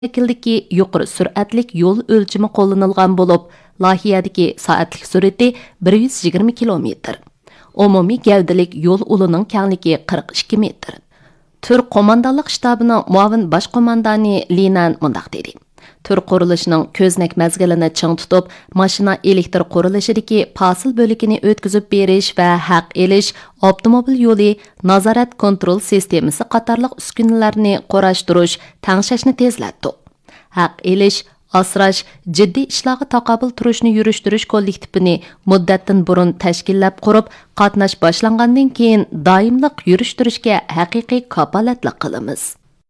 şəkildəki yuqori sürətlik yol ölçümü qo'llanılgan bo'lib, layihədəki saatlik sürəti 120 kilometr. Umumi gavdalik yo'l ulining kengligi 42 metr. Tür qo'mondonlik shtabining muavin bosh qo'mondoni Linan mundaq dedi. Tür qurilishining ko'znak mazgilini ching tutib, mashina elektr qurilishidagi pasil bo'ligini o'tkazib berish va haq elish, avtomobil yo'li nazorat kontrol sistemasi qatorliq uskunalarni qo'rashtirish, tangshashni tezlatdi. Haq elish, asrash, jiddiy ishlarga taqobil turishni yurishtirish kollektivini muddatdan burun tashkillab qurib, qatnash boshlangandan keyin doimliq yurishtirishga haqiqiy kapolatlik qilamiz.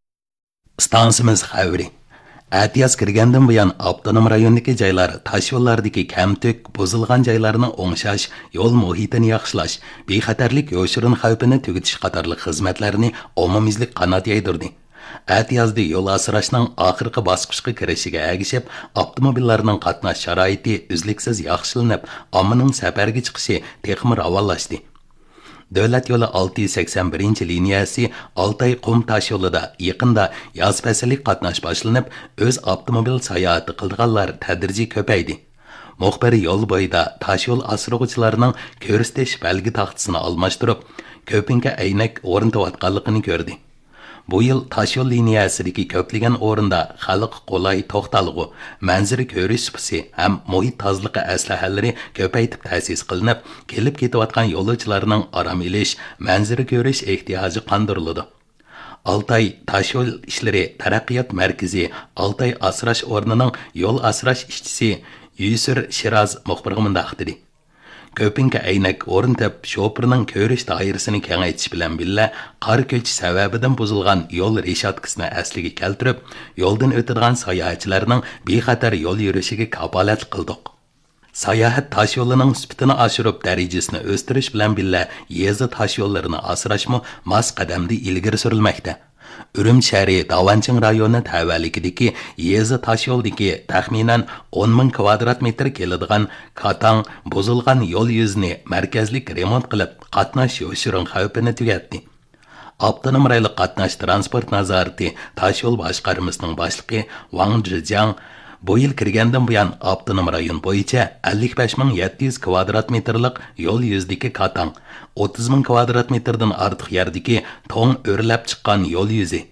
Stansimiz xavri. Әтияз кіргенден бұян автоном райондaki жайлар, таш yollardaki кәмтік, бұзылған жайларını оңшаш, yol muhitini yaxşılaş, bexatarlik yoşurun xavfini tügütiş qatarlıq xizmətlərini omumizlik qanat yaydırdı. Әтиязды yol asırashning oxirgi bosqichga kirishiga agishib, avtomobillarning qatnash sharoiti uzluksiz yaxshilanib, ommaning safarga chiqishi texmi ravonlashdi. Davlat yo'li 681 liniyasi Altay qum tash yo'lida yaqinda yoz faslilik qatnash boshlanib, o'z avtomobil sayohati qilganlar tadrijiy ko'paydi. Muxbir yo'l bo'yida tash yo'l asrag'uvchilarining ko'rsatish belgi taxtasini almashtirib, ko'pincha aynak o'rnatayotganligini ko'rdi. Bu yil tash yo'l liniyasidagi ko'plagan o'rinda xalq qolay to'xtalg'u, manzara ko'rish sifati ham muhit tozaligi aslahalari ko'paytib ta'sis qilinib, kelib ketayotgan yo'lovchilarning aram elish, manzara ko'rish ehtiyoji qondiriladi. Altay tash yo'l ishlari taraqqiyot markazi Altay asrash o'rnining yo'l asrash ishchisi Yusur Shiraz muxbirga mundaq dedi. Ko'pincha aynak o'rnatib, shoferning ko'rish doirasini kengaytirish bilan birga qor ko'chish sababidan buzilgan yo'l reshatkasini asliga keltirib, yo'ldan o'tadigan sayohatchilarning bexatar yo'l yurishiga kapolat qildik. Sayohat tash yo'lining sifatini oshirib, darajasini o'stirish bilan birga yezi tash yo'llarini asrashmi mos qadamda ilgari surilmoqda. Ürümçi shahri Davanching rayoni tavalligidagi yezi tash yo'ldagi taxminan 10,000 kvadrat metr keladigan katang buzilgan yo'l yuzini markazlik remont qilib, qatnash yo'shirin xavfini tugatdi. Avtonom rayli qatnash transport nazorati tash yo'l boshqarmasining boshlig'i Wang Zhejiang bu yil kirgandan buyon avtonom rayon bo'yicha 55,700 kvadrat metrlik yo'l yuzidagi katang, 30,000 kvadrat metrdan ortiq yerdagi to'ng o'rlab chiqqan yo'l yuzi,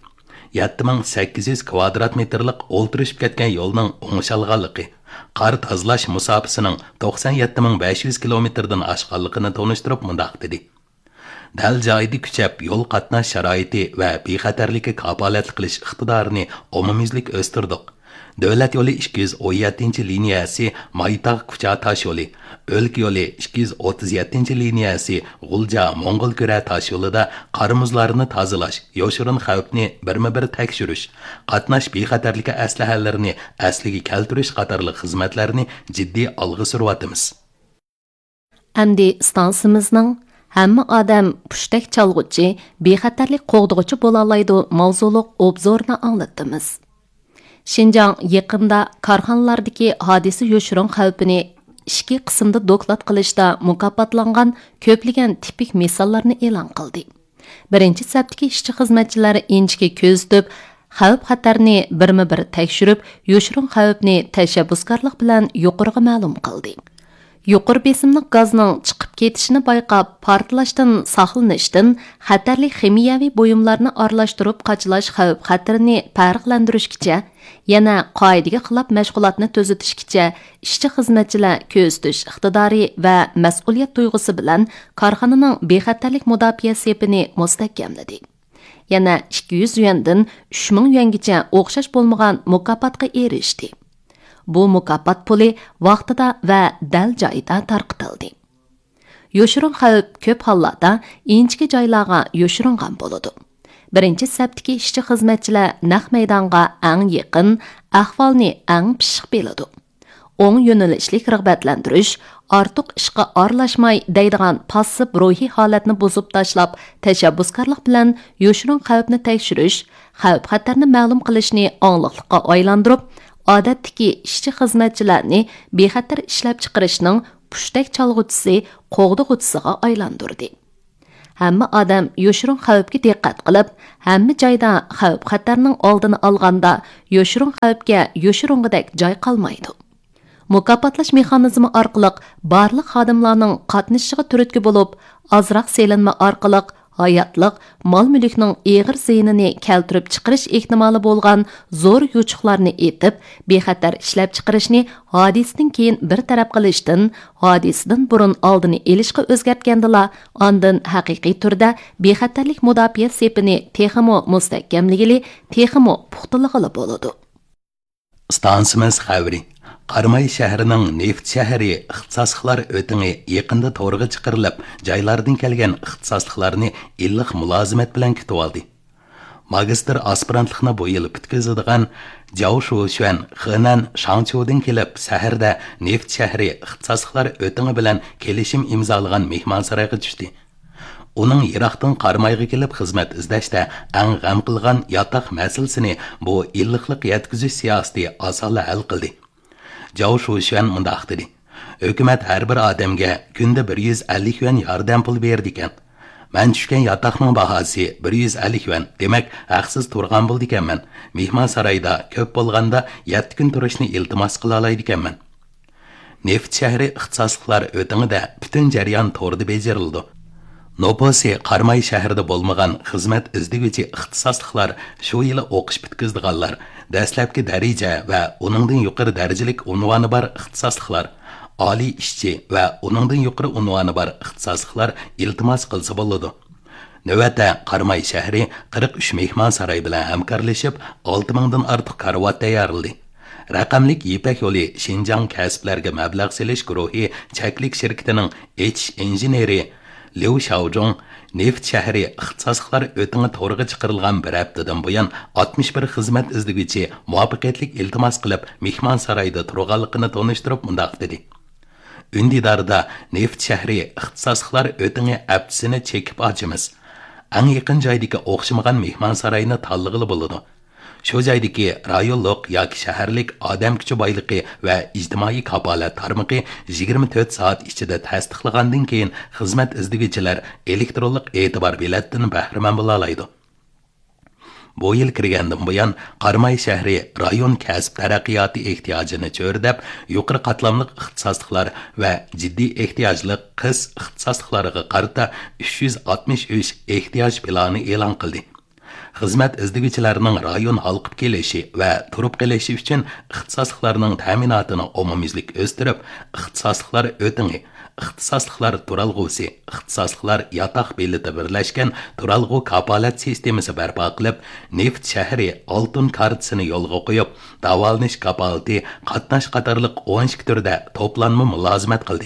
7,800 kvadrat metrlik o'ltirishib ketgan yo'lning o'ngshalganligi, qor tozalash musofasining 97,500 kilometrdan oshganligini tonishtirib mundaq dedi. Dal joyida kuchab yo'l qatnash sharoiti va bexatarlikka kapolat qilish iqtidorini umumizlik o'stirdik. Davlat yo'li 217 liniyasi Maytaq Kucha tash yo'li, O'lk yo'li 237 liniyasi G'ulja Mo'ng'ulko'ra tash yo'lida qarimuzlarni tozalash, yo'shirin xavfni birma-bir tekshirish, qatnash bexatarligi aslahalarini asliga keltirish qatorli xizmatlarni jiddiy olg'a suryapmiz. Amdi stansimizning hamma odam pushtak chalg'uchi, bexatarlik qo'g'dug'uchi bo'la oladi mavzuliq obzorni anglatdimiz. Şinjan yaqinda korxonalardagi hodisa yo'shirin xavfini ikki qismda doklad qilishda mukofotlangan ko'plagan tipik misollarni e'lon qildi. Birinchi sabtdagi ishchi xizmatchilari inchga ko'z tutib, xavf xatarni birma-bir tekshirib, yo'shirin xavfni tashabbuskorlik bilan yuqoriga ma'lum qildi. Yuqori besimli gazning chiqib ketishini bayqab, portlashdan saqlanishdan xatarli ximiyaviy buyumlarni aralashtirib qachlash xavf xatarini farqlantirishgacha, yana qoidaga xilof mashg'ulotni to'zitishgacha ishchi xizmatchilar ko'z tutish iqtidori va mas'uliyat tuyg'usi bilan korxonaning bexatarlik mudofaa sepini mustahkamladi. Yana 200 yuandan 3000 yuangacha o'xshash bo'lmagan mukofotga erishdi. Bu mukofot puli vaqtida va dal joyida tarqitildi. Yo'shirin xavf ko'p hollarda inchki joylarga yo'shiringan bo'ladi. Birinchi sabtdagi ishchi xizmatchilar naq maydonga eng yaqin, ahvolni eng pishiq biladi. O'ng yo'nalishlik rag'batlantirish, ortiq ishga aralashmay deydigan passiv ruhiy holatni buzib tashlab, tashabbuskorlik bilan yo'shirin xavfni tekshirish, xavf xatarni ma'lum qilishni ongliqlikqa aylantirib, odatdagi ishchi xizmatchilarni bexatar ishlab chiqarishning pushtak chalg'uvchisi, qo'g'dug'uchisiga aylantirdi. hamma odam yoshurun xavfga diqqat qilib, hamma joyda xavf xatarning oldini olganda yoshurun xavfga yoshurungidek joy qolmaydi. Mukofotlash mexanizmi orqali barliq xodimlarning qatnashishiga turtki bo'lib, ozroq selinma orqali hayotliq mol-mulkning eg'ir ziyinini keltirib chiqarish ehtimoli bo'lgan zo'r yuchuqlarni etib, bexatar ishlab chiqarishni hodisadan keyin bir taraf qilishdan, hodisadan burun oldini olishga o'zgartgandilar, ondan haqiqiy turda bexatarlik mudofaa sepini texmo mustahkamligili, texmo puxtaligili bo'ladi. Stansimiz xavri Qarmay shahrining neft shahri ixtisosliklar o'tingi yaqinda to'g'riga chiqarilib, joylardan kelgan ixtisosliklarni illiq mulozimat bilan kutib oldi. Magistr aspirantlikni bu yil bitkazadigan Jiao Shuxuan Henan Shangchudan kelib, shaharda neft shahri ixtisosliklar o'tingi bilan kelishim imzolagan mehmonsaroyga tushdi. Uning Iroqdan Qarmayga kelib xizmat izlashda eng g'am qilgan yotoq masalasini bu illiqlik yetkazish siyosati osonla hal qildi. Jiao Shuxuan mundaq dedi. Hukumat har bir odamga kunda 150 yuan yordam pul berdi ekan. Men tushgan yotoqning bahosi 150 yuan. Demak, haqsiz turgan bo'ldi ekanman. Mehmonsaroyda ko'p bo'lganda 7 kun turishni iltimos qila oladi ekanman. Neft shahri ixtisosliklar o'tingida butun jarayon to'g'ri bejirildi. Noposi Qarmay shahrida bo'lmagan xizmat izdiguvchi ixtisosliklar shu yili o'qish bitkazdiganlar, dastlabki daraja va uningdan yuqori darajalik unvoni bor ixtisosliklar, oliy ishchi va uningdan yuqori unvoni bor ixtisosliklar iltimos qilsa bo'ladi. Navbatda Qarmay shahri 43 mehmonsaroy bilan hamkorlashib 6000 dan ortiq karvat tayyorladi. Raqamlik Ipak yo'li Xinjiang kasblarga mablag' selish guruhi cheklik shirkatining injeneri Liu Xiaozhong neft shahri ixtisosliklar o'tingi to'g'riga chiqarilgan bir haftadan buyon 61 xizmat izlaguvchi muvaffaqiyatli iltimos qilib mehmonsaroyda turganligini tanishtirib mundaq dedi. Undidarda neft shahri ixtisosliklar o'tingi haftasini chekib ochamiz. Eng yaqin joydagi o'xshamagan mehmonsaroyni tanlag'ili bo'ladi. Shu joydagi rayonlik yoki shaharlik odam kuchi boyligi va ijtimoiy kafolat tarmog'i 24 soat ichida tasdiqlagandan keyin xizmat izlaguvchilar elektronlik e'tibor biletidan bahramand bo'la oladi. Bu yil kirgandan buyon Qarmay shahri rayon kasb taraqqiyoti ehtiyojini cho'rdab, yuqori qatlamli ixtisosliklar va jiddiy ehtiyojli qiz ixtisosliklariga qarata 363 ehtiyoj plani e'lon qildi. Xizmat izlaguvchilarining rayon halqib kelishi va turib qolishi uchun ixtisosliklarning ta'minotini umumiylik o'stirib, ixtisosliklar o'tingi, ixtisosliklar turalg'usi, ixtisosliklar yotoq beliti birlashgan turalg'u kafolat sistemasi barpo qilib, neft shahri oltin kartasini yo'lga qo'yib, davolanish kafolati, qatnash qatorliq 12 turda to'planma mulozimat qildi.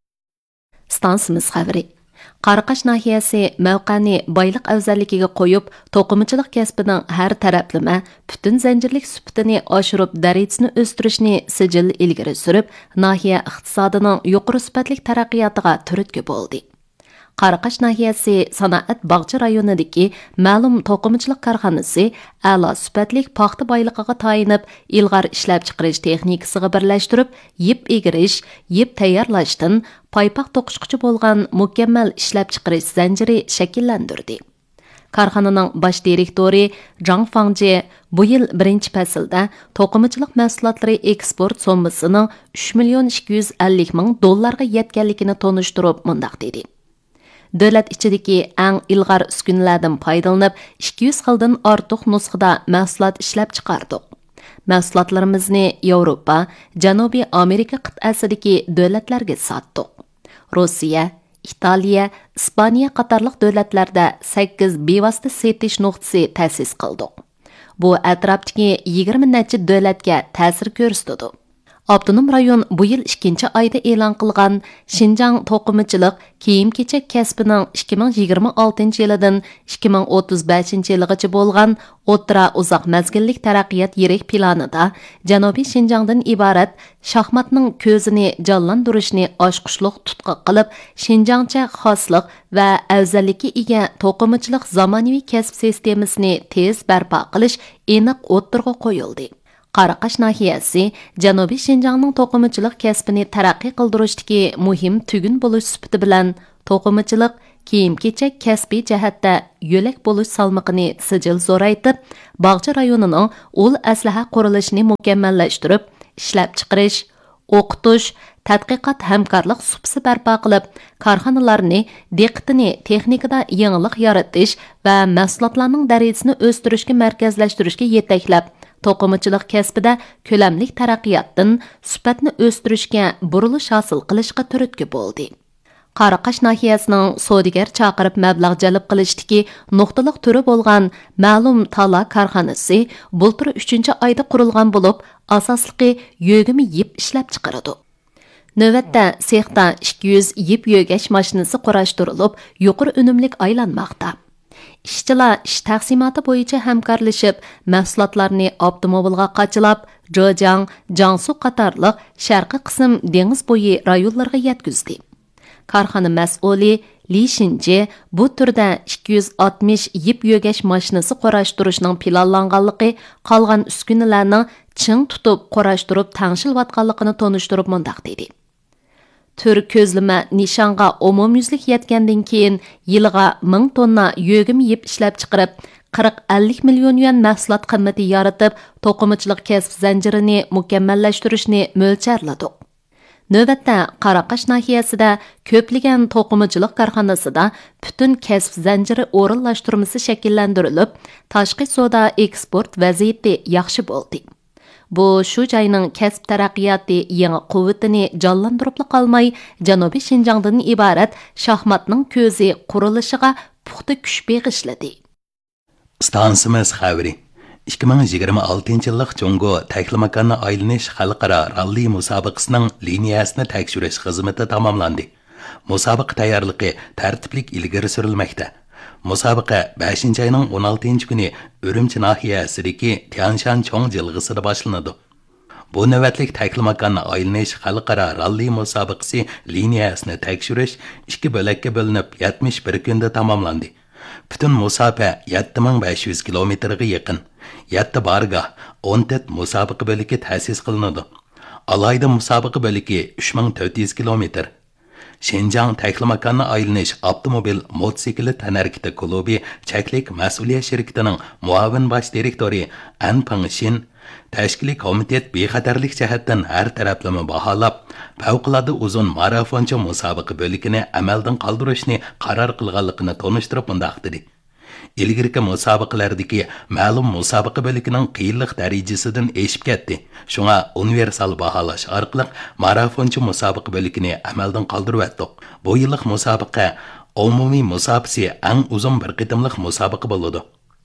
Stansimiz xabari Qaraqash nahiyasi mavqani boyliq afzalligiga qo'yib, to'qimachilik kasbining har taraflama, butun zanjirlik sifatini oshirib, darajasini o'stirishni sijil ilgari surib, nahiya iqtisodining yuqori sifatli taraqqiyotiga turtki bo'ldi. Qaraqash nahiyasi sanoat bog'cha rayonidagi ma'lum to'qimachilik korxonasi a'lo sifatli paxta boyligiga tayinib, ilg'or ishlab chiqarish texnikasiga birlashtirib, yip egirish, yip tayyorlashdan paypoq to'qishquchi bo'lgan mukammal ishlab chiqarish zanjiri shakllantirdi. Korxonaning bosh direktori Zhang Fangji bu yil birinchi faslda to'qimachilik mahsulotlari eksport sommasining 3.250.000 dollarga yetganligini tanishtirib mundaq dedi. Davlat ichidagi eng ilg'or uskunalardan foydalanib 200 xildan ortiq nusxada mahsulot ishlab chiqardik. Mahsulotlarimizni Yevropa, Janubiy Amerika qit'asidagi davlatlarga sotdik. Rossiya, Italiya, Ispaniya qatorliq davlatlarda 8 bevosita setish nuqtasi ta'sis qildik. Bu atrofdagi 20 necha davlatga ta'sir ko'rsatdi. Avtonom rayon bu yil 2 oyda e'lon qilgan Xinjiang to'qimachilik kiyim-kechak kasbining 2026 yilidan 2035 yilgacha bo'lgan o'rta uzoq mazgillik taraqqiyot yirik planida Janubiy Xinjiangdan iborat shaxmatning ko'zini jonlantirishni oshqushliq tutqi qilib, Xinjiangcha xoslik va afzallikka ega to'qimachilik zamonaviy kasb sistemasini tez barpo qilish aniq o'ttirg'a qo'yildi. Qaraqash nahiyasi Janubiy Xinjiangning to'qimachilik kasbini taraqqiy qildirishdagi muhim tugun bo'lish sifati bilan to'qimachilik, kiyim-kechak kasbiy jihatda yo'lak bo'lish salmoqini sijil zo'raytib, Bog'cha rayonining ul aslaha qurilishini mukammallashtirib, ishlab chiqarish, o'qitish, tadqiqot hamkorlik supsi barpo qilib, korxonalarni diqqatini texnikada yangilik yaratish va mahsulotlarning darajasini o'stirishga markazlashtirishga yetaklab, to'qimachilik kasbida ko'lamlik taraqqiyotdan sifatni o'stirishga burilish hosil qilishga turtki bo'ldi. Qaraqash nahiyasining savdogar chaqirib mablag' jalb qilishdagi nuqtaliq turi bo'lgan ma'lum tala korxonasi bultur 3-oyda qurilgan bo'lib, asosliqi yo'g'imi yip ishlab chiqaradi. Navbatda sexda 200 yip yo'gash mashinasi qurashtirilib, yuqori unumlik aylanmoqda. Ishchilar ish taqsimoti bo'yicha hamkorlashib, mahsulotlarni avtomobilga qachilab, Zhejiang, Jiangsu qatorliq sharqiy qism dengiz bo'yi rayonlariga yetkazdi. Korxona mas'uli Li Shinji bu turda 260 yip yo'gash mashinasi qurashtirishning planlanganligi, qolgan uskunalarning ching tutib qurashtirib tangshilvatganligini tonishtirib mundaq dedi. Tür ko'zlama nishonga umumyuzlik yetgandan keyin yiliga 1000 tonna yo'g'im yip ishlab chiqarib, 40-50 million yuan mahsulot qimmati yaratib, to'qimachilik kasb zanjirini mukammallashtirishni mo'ljarladik. Növbətdə Qaraqash nahiyasida köpligan to'qimachilik korxonasida butun kasb zanjiri o'rinlashtirmasi shakllantirilib, tashqi savdo eksport vaziyati yaxshi bo'ldi. Bu shu joyning kasb taraqqiyoti yangi quvvatini jonlantirib qolmay, Janubiy Shinjongdan iborat shaxmatning ko'zi qurilishiga puxta kuch beg'ishladi. Stansimiz xabari 2026 yillik Jungo Taklimakanni aylanish xalqaro ralli musobaqasining liniyasini tekshirish xizmati tamomlandi. Musobaqa tayyorligi tartiblik ilgari surilmoqda. Musobaqa 5-oyning 16-kuni Urumchi nahiyasidagi Tianshan cho'ng jilg'isida boshlanadi. Bu navbatlik Taklimakanni aylanish xalqaro ralli musobaqasi liniyasini tekshirish 2 bo'lakka bo'linib 71 kunda tamomlandi. Bütün musobaqa 7500 kilometrga yaqin. 7 bargah, 14 musobaqa bo'ligi ta'sis qilinadi. Alayda musobaqa bo'ligi 3400 kilometr. Şinjan Taklimakanni aylanish avtomobil mototsikli tanarkiti klubi cheklik mas'uliyat shirkatining muavin bosh direktori An Pangshin tashkiliy komitet bexatarlik jihatdan har taraflama baholab, favqulodda uzun marafoncha musobaqa bo'ligini amaldan qoldirishni qaror qilganligini tonishtirib mundaq dedi. İlgirki musobaqalardagi ma'lum musobaqa bo'ligining qiyinlik darajasidan eshib ketdi. Shunga universal baholash orqali marafonchi musobaqa bo'ligini amaldan qoldirib o'tdik. Bu yillik musobaqa umumiy musobaqasi eng uzun bir qitimliq musobaqa bo'ladi.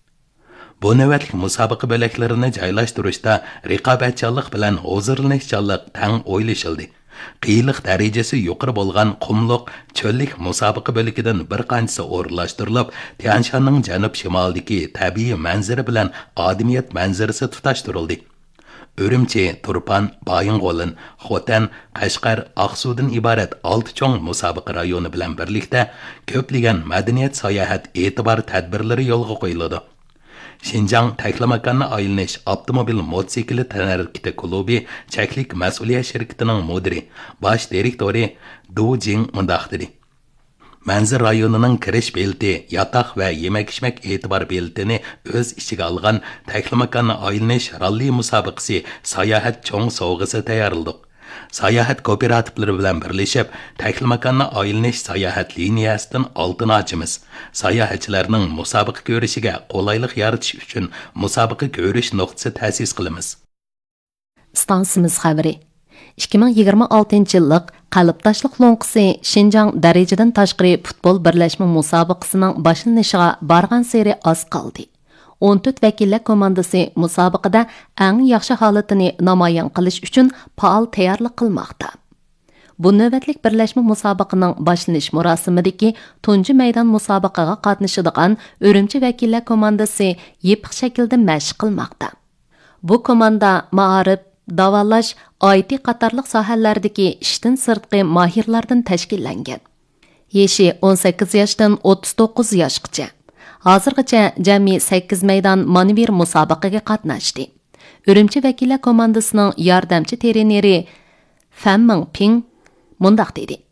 Bu navbatlik musobaqa bo'laklarini joylashtirishda raqobatchanlik bilan hozirlanishchanlik tang o'ylashildi. Qiyinlik darajasi yuqori bo'lgan qumliq, cho'llik musobaqa bo'ligidan bir qanchasi o'rinlashtirilib, Tianshanning janub shimolidagi tabiiy manzara bilan odamiyat manzarasi tutashtirildi. Urumchi, Turpan, Baying'olin, Xotan, Qashqar, Aqsudan iborat 6 cho'ng musobaqa rayoni bilan birlikda ko'plagan madaniyat sayohat e'tibor tadbirlari yo'lga qo'yiladi. Şinjan Taklimakanni aylanish avtomobil mototsikli tanarkiti klubi cheklik mas'uliyat shirkatining mudiri, bosh direktori Du Jing mundaq dedi. Manzir rayonining kirish belti, yotoq va yemak-ichmak e'tibor beltini o'z ichiga olgan Taklimakanni aylanish ralli musobaqasi sayohat cho'ng sovg'asi tayyorladik. Sayohat kooperativlari bilan birlashib, Taklimakanni aylanish sayohat liniyasidan oltin ochimiz. Sayohatchilarning musobaqa ko'rishiga qulaylik yaratish uchun musobaqa ko'rish nuqtasi ta'sis qilamiz. Stansimiz xabari 2026 yillik qalbtashliq lo'nqisi Şinjan darajadan tashqari futbol birlashma musobaqasining boshlanishiga borgan seri oz qoldi. 14 vakillar komandasi musobaqada eng yaxshi holatini namoyon qilish uchun faol tayyorlik qilmoqda. Bu navbatlik birlashma musobaqaning boshlanish marosimidagi tunji maydon musobaqaga qatnashadigan Urumchi vakillar komandasi yepiq shaklda mashq qilmoqda. Bu komanda ma'arif, davolash, IT qatorliq sohalardagi ishdan sirtqi mahirlardan tashkillangan. Yeshi 18 yoshdan 39 yoshgacha. Hozirgacha jami 8 maydon mana bir musobaqaga qatnashdi. Urumchi vakillar komandasining yordamchi treneri Fan Mingping mundaq dedi.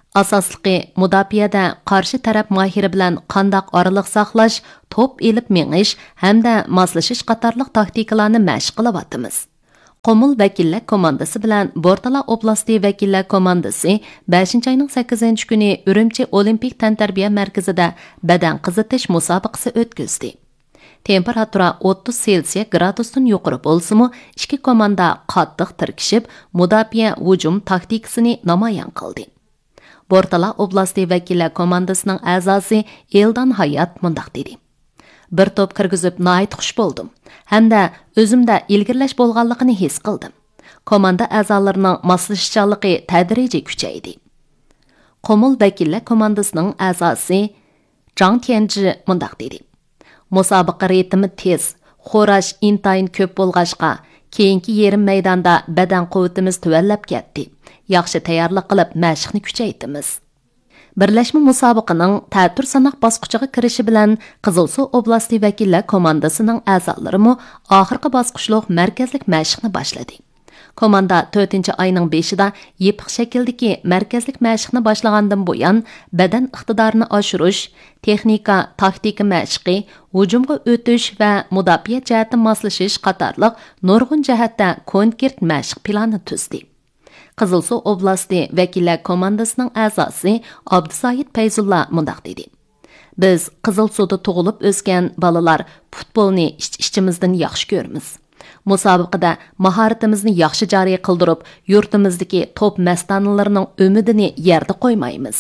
Asosliqi mudofiada qarshi taraf mahiri bilan qandaq oraliq saqlash, to'p elib menish hamda moslashish qatorliq taktikalarni mashq qilyapmiz. Qomul vakillar komandasi bilan Bortala oblasti vakillar komandasi 5-oyning 8-kuni Urumchi Olimpik tantarbiya markazida badan qizitish musobaqasi o'tkazdi. Temperatura 30 Selsiya gradusdan yuqori bo'lsa-mu, ikki komanda qattiq tirkishib, mudofaa hujum taktikasini namoyon qildi. Bortala oblasti vakillar komandasining a'zosi Eldan Hayat mundaq dedi. Bir top kirgizib nayt xush bo'ldim. Hamda o'zimda ilgirlash bo'lganligini his qildim. Komanda a'zolarining moslashchanligi tadrijiy kuchaydi. Qomul vakillar komandasining a'zosi Zhang Tianzhi mundaq dedi. Musobaqa ritmi tez, xo'rash intayin ko'p bo'lg'ashqa, keyingi yarim maydonda badan quvvatimiz tuvallab ketdi. Yaxshi tayyorlik qilib mashqni kuchaytimiz. Birlashma musobaqaning ta'tir sanoq bosqichiga kirishi bilan Qizilsuv oblasti vakillar komandasining a'zolari oxirgi bosqichliq markazlik mashqni boshladi. Komanda 4-oyning 5-ida yepiq shakldagi markazlik mashqni boshlagandan buyon badan iqtidorini oshirish, texnika, taktika mashqi, hujumga o'tish va mudofaa jihati moslashish qatorliq nurg'un jihatda konkret mashq plani tuzdi. Qizilsuv oblasti vakillar komandasining a'zosi Abdusaid Fayzulla mundaq dedi. Biz Qizilsuvda tug'ilib o'sgan bolalar futbolni ichimizdan yaxshi ko'ramiz. Musobaqada mahoratimizni yaxshi joriy qildirib, yurtimizdagi top mastanalarining umidini yerda qo'ymaymiz.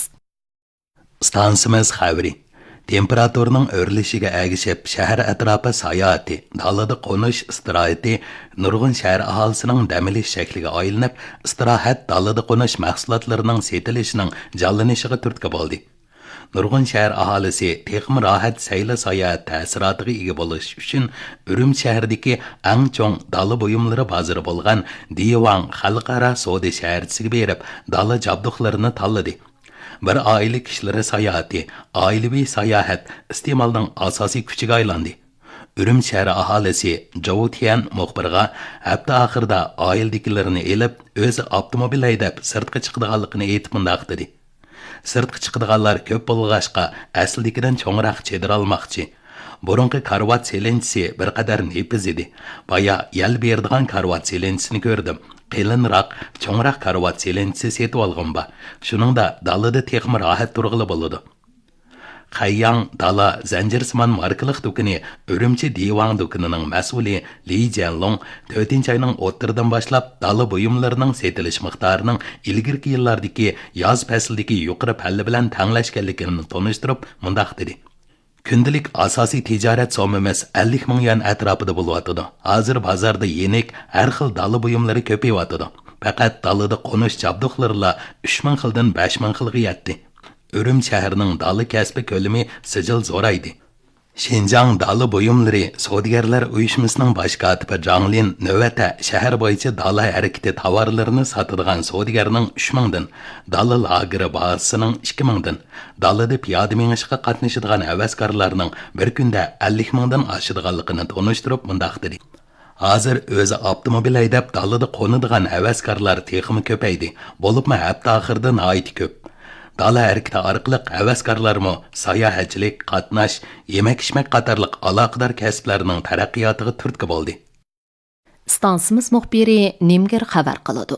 Stansimiz xabari. Temperaturaning o'rlishiga agishib, shahar atrofi sayohati, dalada qo'nish istirohati nurg'un shahar aholisining dam olish shakliga aylanib, istirohat dalada qo'nish mahsulotlarining setilishining jonlanishiga turtki bo'ldi. Nurg'un shahar aholisi texmi rohat sayla sayohat ta'sirotiga ega bo'lish uchun Urum shahridagi eng chong dala buyumlari bozori bo'lgan Divang xalqaro savdo shaharchasiga berib, dala jabduqlarini tanladi. Bir oila kishilari sayohati, oilaviy sayohat iste'molning asosiy kuchiga aylandi. Urum shahri aholisi Zhou Tian muxbirga hafta oxirida oiladagilarini elib, o'zi avtomobil haydab sirtqa chiqadiganligini aytib mundaq dedi. Sirtqa chiqadiganlar ko'p bo'lg'ashqa aslidagidan cho'ngroq chedir olmoqchi. Burunqi karvat selinchisi bir qadar nepiz edi. Baya yal berdigan karvat selinchisini ko'rdim. Qilinroq, cho'ngroq karvat selinchisi setib olgan ba. Shuningda dalada texmi rohat turg'ili bo'ladi. Qayyang dala zanjirsimon markaliq do'koni Urumchi Divang do'konining mas'uli Li Jianlong 4-oyning o'ttirdan boshlab dala buyumlarining setilish miqdorining ilgirki yillardagi yoz faslidagi yuqori palla bilan tanglashganligini tonishtirib mundaq dedi. Kundalik asosiy tijorat somimiz 50 ming yuan atrofida bo'lyotidi. Hozir bozorda yenik har xil dala buyumlari ko'payotidi. Faqat dalada qo'nish jabduqlarla 3 ming xildan 5 ming xilga yetdi. Urum shahrining dala kasbi ko'lami sijil zo'raydi. Xinjiang dala buyumlari savdogarlar uyushmasining bosh kotibi Zhang Lin navbatda shahar bo'yicha dala harakati tovarlarini sotadigan savdogarning 3 mingdan, dala lageri bahosining 2 mingdan, dalada piyoda mengishga qatnashadigan havaskorlarning bir kunda 50 mingdan oshadiganligini tonishtirib mundaq dedi. Hozir o'zi avtomobil haydab dalada qo'nadigan havaskorlar texmi ko'paydi. Bo'libmi hafta oxirida nihoyat ko'p. Dala harakati orqali havaskorlarmi sayohatchilik, qatnash, yemak-ichmak qatorliq aloqador kasblarning taraqqiyotiga turtki bo'ldi. Stansimiz muxbiri Nimgir xabar qiladi.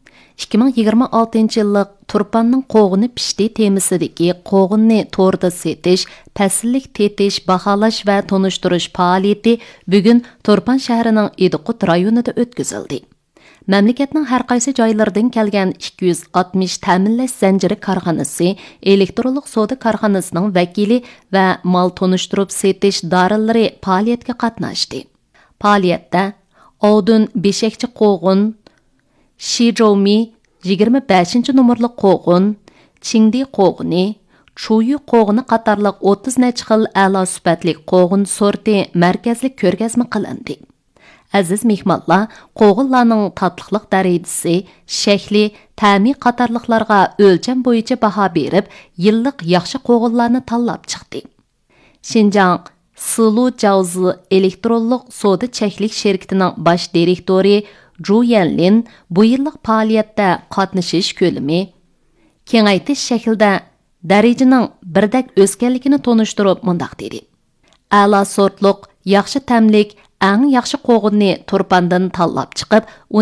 2026-yillik Turpanning qo'g'ini pishdi temisidagi qo'g'inni to'rda setish, fasllik tetish, baholash va tonishtirish faoliyati bugun Turpan shahrining Idiqut rayonida o'tkazildi. Mamlakatning har qaysi joylaridan kelgan 260 ta'minlash zanjiri korxonasi, elektronlik savdo korxonasining vakili va mol tonishtirib setish dorilari faoliyatga qatnashdi. Faoliyatda Odun beshakchi qo'g'in, Shizhoumi 25-nomerli qo'g'in, Qingdi qo'g'ini, Chuyu qo'g'ini qatorliq 30 necha xil a'lo sifatli qo'g'in sorti markazlik ko'rgazma qilindi. Aziz mehmonlar, qo'g'inlarning tatliqlik darajasi, shakli, ta'mi qatorliqlarga o'lcham bo'yicha baho berib, yillik yaxshi qo'g'inlarni tanlab chiqdi. Xinjiang Silu Jiaozi elektronlik savdo cheklik shirkatining bosh direktori Zhu Yanlin bu yillik faoliyatda qatnashish ko'lami kengaytish shaklida darajaning birdek o'sganligini tonishtirib mundaq dedi. A'lo sortliq, yaxshi ta'mlik, eng yaxshi qo'g'inni turpandan tanlab chiqib,